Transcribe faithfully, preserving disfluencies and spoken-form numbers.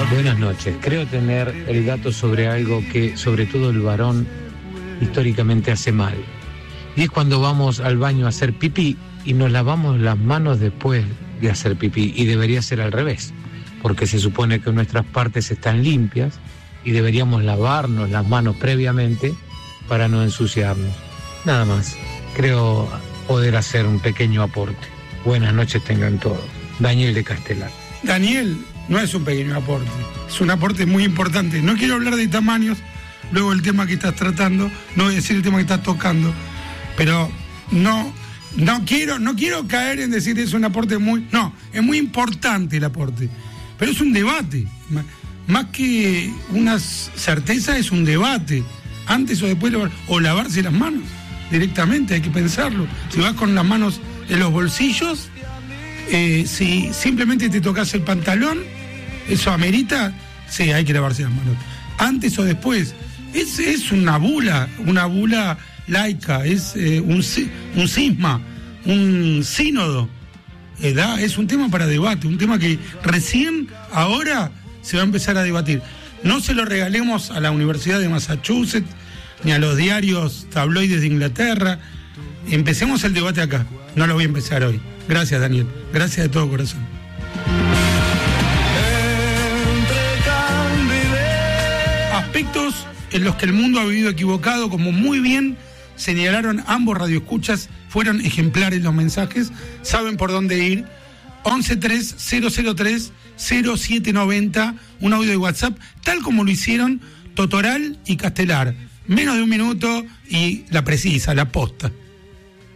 Buenas noches. Creo tener el dato sobre algo que, sobre todo el varón, históricamente hace mal. Y es cuando vamos al baño a hacer pipí y nos lavamos las manos después de hacer pipí. Y debería ser al revés, porque se supone que nuestras partes están limpias y deberíamos lavarnos las manos previamente para no ensuciarnos. Nada más. Creo poder hacer un pequeño aporte. Buenas noches tengan todos. Daniel de Castelar. Daniel, no es un pequeño aporte, es un aporte muy importante. No quiero hablar de tamaños, luego el tema que estás tratando, no voy a decir el tema que estás tocando, pero no, no quiero, no quiero caer en decir es un aporte muy, no, es muy importante el aporte, pero es un debate, más que una certeza es un debate, antes o después, o lavarse las manos directamente, hay que pensarlo. Si vas con las manos en los bolsillos, eh, si simplemente te tocas el pantalón, eso amerita, sí, hay que lavarse las manos. Antes o después, es, es una bula, una bula laica, es eh, un, un cisma, un sínodo. Eh, da, es un tema para debate, un tema que recién ahora se va a empezar a debatir. No se lo regalemos a la Universidad de Massachusetts, ni a los diarios tabloides de Inglaterra. Empecemos el debate acá, no lo voy a empezar hoy. Gracias, Daniel, gracias de todo corazón. Aspectos en los que el mundo ha vivido equivocado, como muy bien señalaron ambos radioescuchas, fueron ejemplares los mensajes, saben por dónde ir. once tres cero cero tres cero siete noventa, un audio de WhatsApp, tal como lo hicieron Totoral y Castelar. Menos de un minuto y la precisa, la posta.